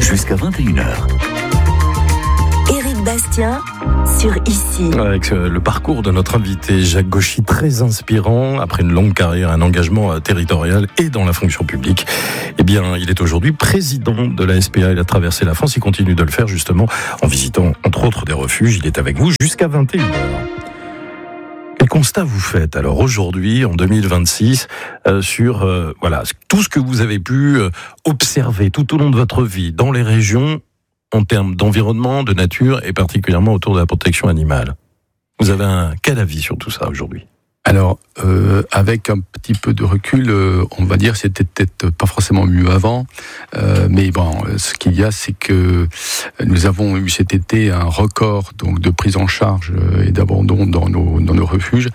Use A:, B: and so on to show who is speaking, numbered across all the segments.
A: jusqu'à 21h.
B: Éric Bastien sur Ici.
C: Avec le parcours de notre invité Jacques Gauchy, très inspirant, après une longue carrière, un engagement territorial et dans la fonction publique. Eh bien, il est aujourd'hui président de la SPA. Il a traversé la France, il continue de le faire justement en visitant entre autres des refuges. Il est avec vous jusqu'à 21h. Quel constat vous faites alors aujourd'hui, en 2026, sur tout ce que vous avez pu observer tout au long de votre vie dans les régions en termes d'environnement, de nature et particulièrement autour de la protection animale? Vous avez quel avis sur tout ça aujourd'hui?
D: Alors, avec un petit peu de recul, on va dire que c'était peut-être pas forcément mieux avant, mais bon, ce qu'il y a, c'est que nous avons eu cet été un record donc de prise en charge et d'abandon dans nos refuges.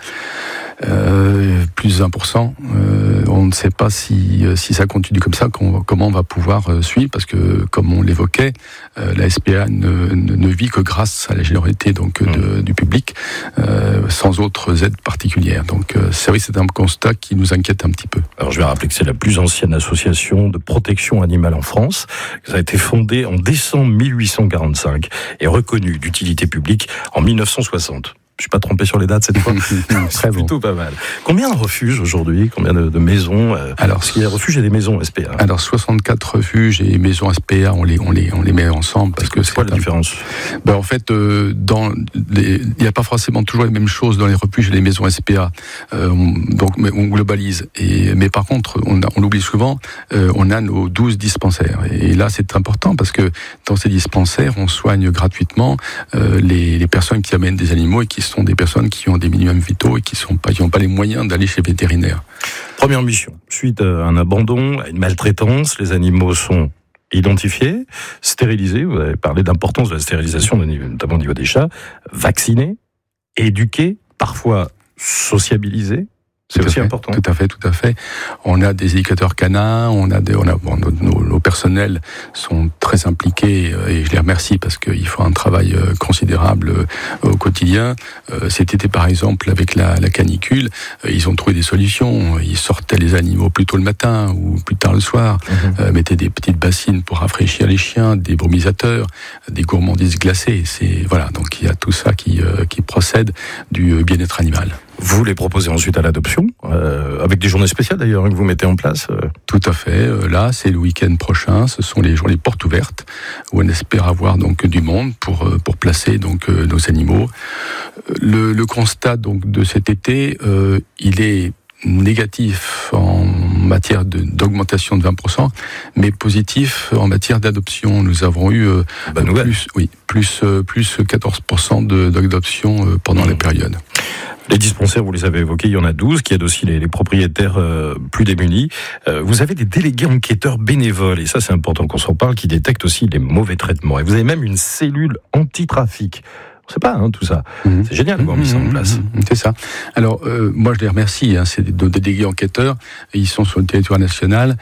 D: Plus de 1%. On ne sait pas si ça continue comme ça, comment on va pouvoir suivre, parce que, comme on l'évoquait, la SPA ne vit que grâce à la générosité donc du public, sans autres aides particulières. Donc, c'est vrai que c'est un constat qui nous inquiète un petit peu.
C: Alors, je vais rappeler que c'est la plus ancienne association de protection animale en France. Ça a été fondé en décembre 1845 et reconnu d'utilité publique en 1960. Je ne suis pas trompé sur les dates cette fois. C'est plutôt pas mal. Combien de refuges aujourd'hui? Combien de maisons? Alors, parce qu'il y a des refuges et des maisons SPA.
D: Alors, 64 refuges et maisons SPA, on les met ensemble parce que
C: c'est quoi la différence?
D: En fait, il n'y a pas forcément toujours les mêmes choses dans les refuges et les maisons SPA. Donc, on globalise. Mais par contre, on l'oublie souvent, on a nos 12 dispensaires. Et là, c'est important parce que dans ces dispensaires, on soigne gratuitement les personnes qui amènent des animaux et qui sont des personnes qui ont des minimums vitaux et qui n'ont pas les moyens d'aller chez le vétérinaire.
C: Première mission, suite à un abandon, à une maltraitance, les animaux sont identifiés, stérilisés, vous avez parlé d'importance de la stérilisation, notamment au niveau des chats, vaccinés, éduqués, parfois sociabilisés. C'est aussi important.
D: Tout à fait. On a des éducateurs canins, nos personnels sont très impliqués et je les remercie parce qu'ils font un travail considérable au quotidien. Cet été, par exemple, avec la canicule, ils ont trouvé des solutions. Ils sortaient les animaux plus tôt le matin ou plus tard le soir, mettaient des petites bassines pour rafraîchir les chiens, des brumisateurs, des gourmandises glacées. Donc il y a tout ça qui procède du bien-être animal.
C: Vous les proposez ensuite à l'adoption, avec des journées spéciales d'ailleurs que vous mettez en place.
D: Tout à fait. Là, c'est le week-end prochain. Ce sont les journées portes ouvertes où on espère avoir donc du monde pour placer donc nos animaux. Le constat donc de cet été, il est négatif en matière d'augmentation de 20%, mais positif en matière d'adoption. Nous avons eu plus 14% d'adoption pendant la période.
C: Les dispensaires, vous les avez évoqués, il y en a 12, qui aident aussi les propriétaires plus démunis. Vous avez des délégués enquêteurs bénévoles, et ça c'est important qu'on s'en parle, qui détectent aussi les mauvais traitements. Et vous avez même une cellule anti-trafic. On ne sait pas, tout ça. C'est génial d'avoir mis ça en place.
D: C'est ça. Alors, moi, je les remercie. C'est des délégués enquêteurs. Ils sont sur le territoire national.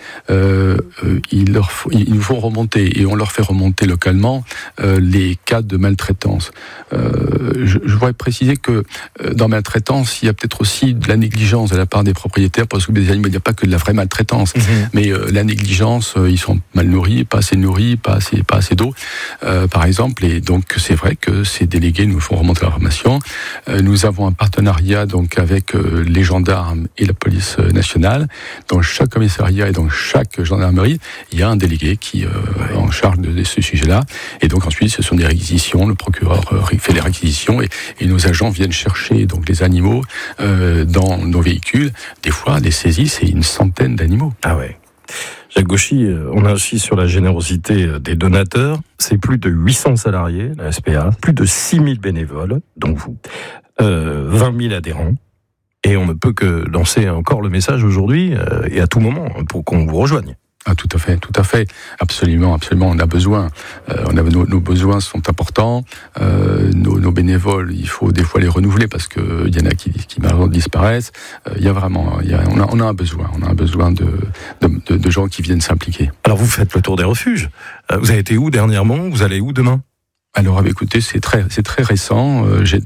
D: Ils nous font remonter, et on leur fait remonter localement les cas de maltraitance. Je voudrais préciser que dans maltraitance, il y a peut-être aussi de la négligence de la part des propriétaires, parce que les animaux, il n'y a pas que de la vraie maltraitance. Mais la négligence, ils sont mal nourris, pas assez d'eau, par exemple. Et donc, c'est vrai que ces délégués nous font remonter l'information. Nous avons un partenariat donc avec les gendarmes et la police nationale. Dans chaque commissariat et dans chaque gendarmerie, il y a un délégué qui en charge de ce sujet-là. Et donc ensuite, ce sont des réquisitions. Le procureur fait les réquisitions et nos agents viennent chercher donc les animaux dans nos véhicules. Des fois, les saisies, c'est une centaine d'animaux.
C: Ah ouais. Jacques Gauchy, on insiste sur la générosité des donateurs. C'est plus de 800 salariés, la SPA, plus de 6000 bénévoles, donc vous, 20 000 adhérents. Et on ne peut que lancer encore le message aujourd'hui et à tout moment pour qu'on vous rejoigne.
D: Ah, tout à fait, absolument, on a besoin. Nos besoins sont importants. Nos bénévoles, il faut des fois les renouveler parce que il y en a qui malheureusement disparaissent. On a un besoin de gens qui viennent s'impliquer.
C: Alors vous faites le tour des refuges. Vous avez été où dernièrement? Vous allez où demain?
D: Alors, écoutez, c'est très récent.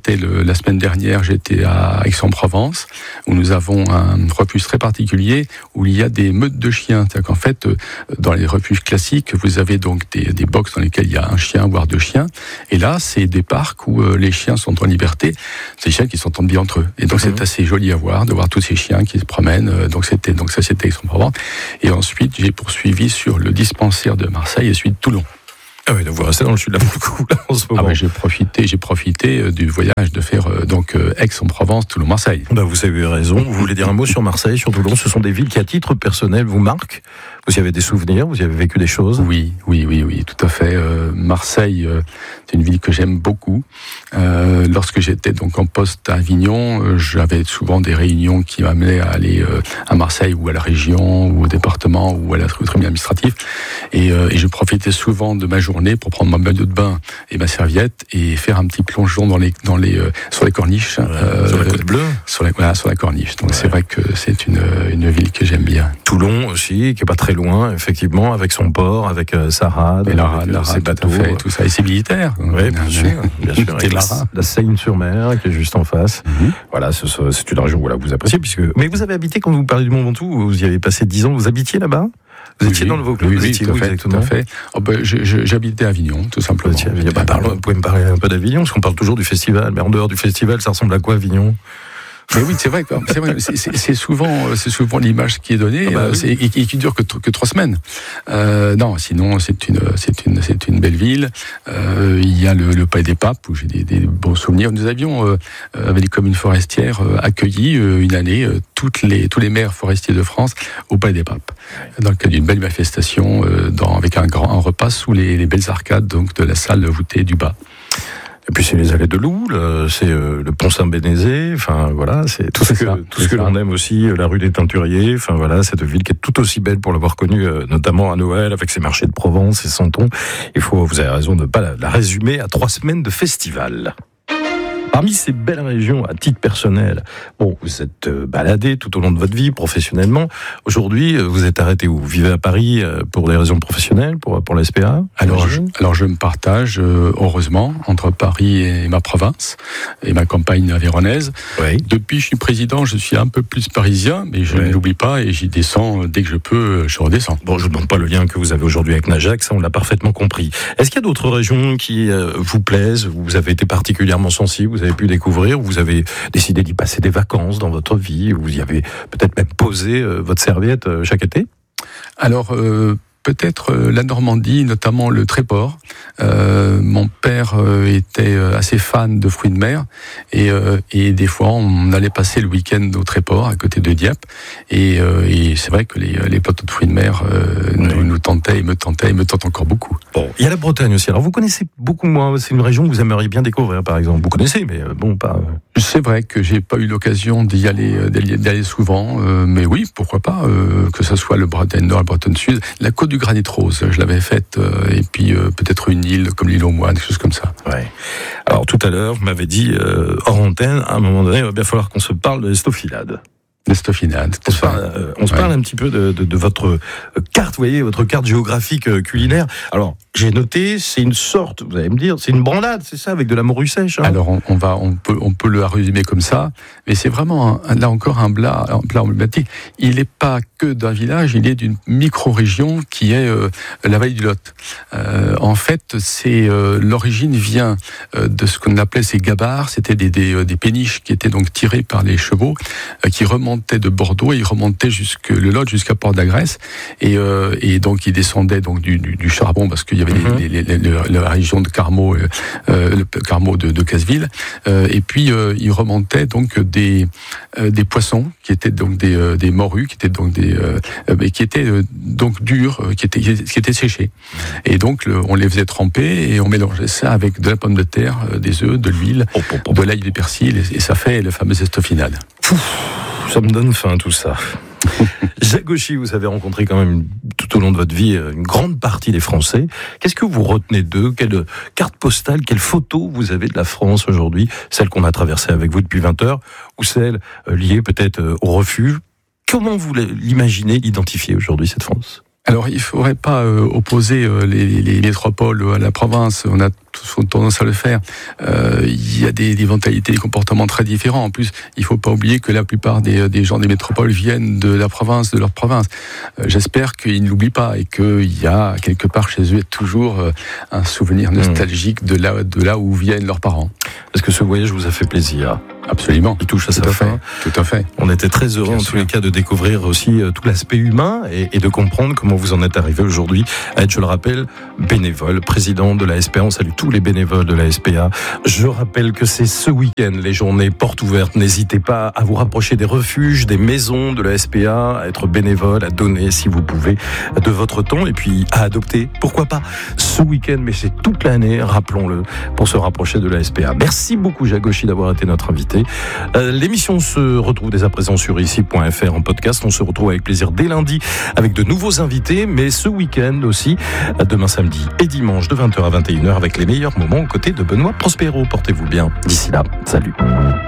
D: La semaine dernière, j'étais à Aix-en-Provence, où nous avons un refuge très particulier, où il y a des meutes de chiens. C'est-à-dire qu'en fait, dans les refuges classiques, vous avez donc des box dans lesquelles il y a un chien, voire deux chiens. Et là, c'est des parcs où les chiens sont en liberté. C'est des chiens qui s'entendent bien entre eux. Et donc, c'est assez joli à voir, de voir tous ces chiens qui se promènent. Donc, c'était Aix-en-Provence. Et ensuite, j'ai poursuivi sur le dispensaire de Marseille et celui de Toulon.
C: Ah oui, donc vous restez dans le sud de la beaucoup là en ce moment.
D: Ah ben j'ai profité du voyage de faire Aix-en-Provence, Toulon-Marseille.
C: Vous avez raison. Vous voulez dire un mot sur Marseille, sur Toulon? Ce sont des villes qui, à titre personnel, vous marquent. Vous y avez des souvenirs, vous y avez vécu des choses?
D: Oui, tout à fait. Marseille, c'est une ville que j'aime beaucoup. Lorsque j'étais donc en poste à Avignon, j'avais souvent des réunions qui m'amenaient à aller à Marseille ou à la région ou au département ou à la tribunal administratif. Et je profitais souvent de ma journée pour prendre mon maillot de bain et ma serviette et faire un petit plongeon sur les corniches.
C: Sur la Côte Bleue.
D: Sur la corniche. Donc c'est vrai que c'est une ville que j'aime bien.
C: Toulon aussi, qui est pas très loin, effectivement, avec son port, avec sa rade, ses bateaux,
D: tout ça, et ses militaires.
C: Oui, bien sûr. Et la Seine-sur-Mer, qui est juste en face. Voilà, c'est une région que vous appréciez, mais vous avez habité, quand vous parlez du Mont Ventoux, vous y avez passé 10 ans, vous habitiez là-bas? Vous étiez dans le Vaucluse?
D: Oui, tout à fait. J'habitais à Avignon, tout simplement.
C: Vous pouvez me parler un peu d'Avignon, parce qu'on parle toujours du festival, mais en dehors du festival, ça ressemble à quoi, Avignon?
D: Mais oui, c'est vrai. C'est souvent l'image qui est donnée et qui dure que 3 semaines. Non, sinon c'est une belle ville. Il y a le Palais des Papes où j'ai des bons souvenirs. Nous avions avec les communes forestières accueilli une année tous les maires forestiers de France au Palais des Papes, dans le cadre d'une belle manifestation avec un repas sous les belles arcades donc de la salle voûtée du bas.
C: Et puis c'est les allées de Loul, c'est le pont Saint-Bénézé, enfin voilà, c'est tout ce que l'on aime aussi, la rue des Teinturiers, enfin voilà, cette ville qui est tout aussi belle pour l'avoir connue, notamment à Noël, avec ses marchés de Provence et Santon. Vous avez raison de ne pas la résumer à 3 semaines de festival. Parmi ces belles régions, à titre personnel, vous êtes baladé tout au long de votre vie, professionnellement. Aujourd'hui, vous êtes arrêté où? Vous vivez à Paris pour des raisons professionnelles, pour la SPA?
D: Alors je me partage, heureusement, entre Paris et ma province, et ma campagne avéronaise. Oui. Depuis que je suis président, je suis un peu plus parisien, mais je ne l'oublie pas, et j'y descends dès que je peux, je redescends.
C: Bon, je ne demande pas le lien que vous avez aujourd'hui avec Najac, ça on l'a parfaitement compris. Est-ce qu'il y a d'autres régions qui vous plaisent, où vous avez été particulièrement sensible, vous avez pu découvrir, où vous avez décidé d'y passer des vacances dans votre vie, où vous y avez peut-être même posé votre serviette chaque été? Alors,
D: peut-être la Normandie, notamment le Tréport. Mon père était assez fan de fruits de mer et des fois on allait passer le week-end au Tréport à côté de Dieppe et c'est vrai que les plateaux de fruits de mer nous tentaient et me tentent encore beaucoup.
C: Bon, il y a la Bretagne aussi. Alors vous connaissez beaucoup moins, c'est une région que vous aimeriez bien découvrir par exemple. Vous connaissez, mais bon, pas...
D: C'est vrai que j'ai pas eu l'occasion d'y aller souvent, mais oui, pourquoi pas, que ce soit le Bretagne Nord, le Bretagne Sud, la côte du Granit Rose, je l'avais faite, et puis peut-être une île comme l'île aux Moines, quelque chose comme ça. Ouais.
C: Alors tout à l'heure, vous m'avez dit, hors antenne, à un moment donné, il va bien falloir qu'on se parle de l'estofilade.
D: L'estofilade.
C: On se parle un petit peu de votre carte, vous voyez, votre carte géographique culinaire. Alors, j'ai noté, c'est une sorte, vous allez me dire, c'est une branlade, c'est ça, avec de la morue sèche. Hein.
D: Alors, on peut le résumer comme ça, mais c'est vraiment, là encore, un plat emblématique. Il n'est pas que d'un village, il est d'une micro-région qui est la vallée du Lot. En fait, l'origine vient de ce qu'on appelait ces gabarres, c'était des péniches qui étaient donc tirées par les chevaux, qui remontaient de Bordeaux et ils remontaient le Lot jusqu'à Port-d'Agrès et donc ils descendaient donc du charbon parce qu'il y avait la région de Carmaux, le Carmaux de Casseville, et puis ils remontaient donc des poissons qui étaient donc des morues qui étaient donc donc durs, qui étaient séchés, et donc on les faisait tremper et on mélangeait ça avec de la pomme de terre, des œufs, de l'huile, de l'ail, du persil, et ça fait le fameux estofilade.
C: Ça me donne faim tout ça. Jacques Gauchy, vous avez rencontré quand même tout au long de votre vie une grande partie des Français. Qu'est-ce que vous retenez d'eux? Quelle carte postale, quelle photo vous avez de la France aujourd'hui? Celle qu'on a traversée avec vous depuis 20 heures, ou celle liée peut-être au refuge? Comment vous l'imaginez, l'identifier aujourd'hui, cette France?
D: Alors, il ne faudrait pas opposer les métropoles à la province. On a ont tendance à le faire. Il y a des mentalités, des comportements très différents. En plus, il faut pas oublier que la plupart des gens des métropoles viennent de la province, de leur province. J'espère qu'ils ne l'oublient pas et qu'il y a quelque part chez eux toujours un souvenir nostalgique de là où viennent leurs parents.
C: Est-ce que ce voyage vous a fait plaisir ?
D: Absolument.
C: Il touche à sa fin.
D: Tout à fait.
C: On était très heureux tous les cas de découvrir aussi tout l'aspect humain et de comprendre comment vous en êtes arrivé aujourd'hui à être, je le rappelle, bénévole, président de la SPA. On salue tous les bénévoles de la SPA. Je rappelle que c'est ce week-end, les journées portes ouvertes. N'hésitez pas à vous rapprocher des refuges, des maisons de la SPA, à être bénévole, à donner si vous pouvez de votre temps et puis à adopter, pourquoi pas, ce week-end, mais c'est toute l'année, rappelons-le, pour se rapprocher de la SPA. Merci beaucoup Jacques Gauchy d'avoir été notre invité. L'émission se retrouve dès à présent sur ici.fr en podcast. On se retrouve avec plaisir dès lundi avec de nouveaux invités, mais ce week-end aussi, demain samedi et dimanche de 20h à 21h avec les meilleurs moments aux côtés de Benoît Prospero. Portez-vous bien. D'ici là, salut.